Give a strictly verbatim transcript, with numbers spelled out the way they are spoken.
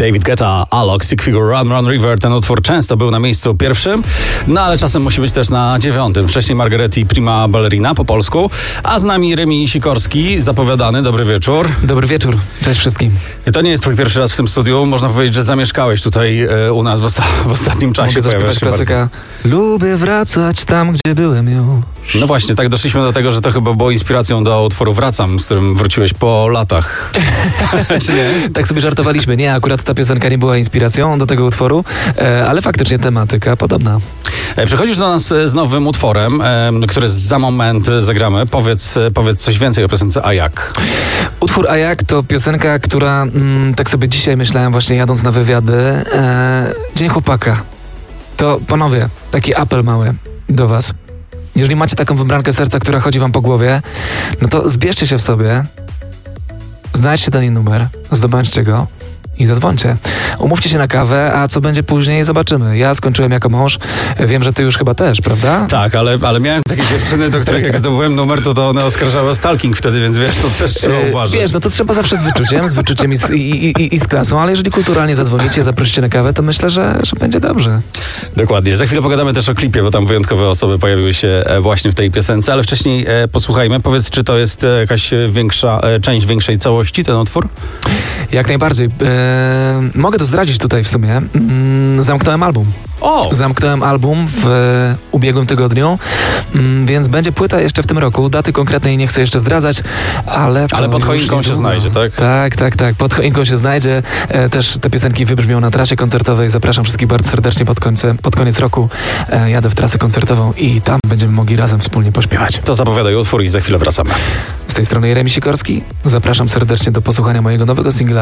David Guetta, Alok, Stick Figure, Run Run River. Ten utwór często był na miejscu pierwszym, no ale czasem musi być też na dziewiątym. Wcześniej Margaretti, Prima Ballerina po polsku, a z nami Remi Sikorski, zapowiadany. Dobry wieczór. Dobry wieczór, cześć wszystkim. I to nie jest twój pierwszy raz w tym studiu. Można powiedzieć, że zamieszkałeś tutaj e, u nas w, osta- w ostatnim czasie. Mogę zaśpiewać klasyka. Lubię wracać tam, gdzie byłem już. No właśnie, tak doszliśmy do tego, że to chyba było inspiracją do utworu Wracam, z którym wróciłeś po latach. Czy nie? Tak sobie żartowaliśmy. Nie, akurat ta piosenka nie była inspiracją do tego utworu, e, ale faktycznie tematyka podobna. E, przychodzisz do nas z nowym utworem, e, który za moment zagramy. Powiedz, powiedz coś więcej o piosence A jak? Utwór A jak to piosenka, która mm, tak sobie dzisiaj myślałem właśnie jadąc na wywiady. E, Dzień chłopaka. To panowie, taki apel mały do was. Jeżeli macie taką wybrankę serca, która chodzi wam po głowie, no to zbierzcie się w sobie, znajdźcie ten jej numer, zdobądźcie go i zadzwońcie. Umówcie się na kawę, a co będzie później, zobaczymy. Ja skończyłem jako mąż, wiem, że ty już chyba też, prawda? Tak, ale, ale miałem takie dziewczyny, do których jak zdobyłem numer, to, to one oskarżały o stalking wtedy, więc wiesz, to też trzeba uważać. Wiesz, no to trzeba zawsze z wyczuciem, z wyczuciem i z, i, i, i z klasą, ale jeżeli kulturalnie zadzwonicie, zaprosicie na kawę, to myślę, że, że będzie dobrze. Dokładnie. Za chwilę pogadamy też o klipie, bo tam wyjątkowe osoby pojawiły się właśnie w tej piosence, ale wcześniej e, posłuchajmy. Powiedz, czy to jest jakaś większa, e, część większej całości, ten utwór? Jak najbardziej. E, mogę to zdradzić tutaj w sumie. Mm, zamknąłem album. O! Zamknąłem album w e, ubiegłym tygodniu, mm, więc będzie płyta jeszcze w tym roku. Daty konkretnej nie chcę jeszcze zdradzać, ale to Ale pod choinką się znajdzie, tak? Tak, tak, tak. Pod choinką się znajdzie. E, też te piosenki wybrzmią na trasie koncertowej. Zapraszam wszystkich bardzo serdecznie pod, końce, pod koniec roku. E, jadę w trasę koncertową i tam będziemy mogli razem wspólnie pośpiewać. To zapowiadaj utwór i za chwilę wracamy. Z tej strony Remi Sikorski. Zapraszam serdecznie do posłuchania mojego nowego singla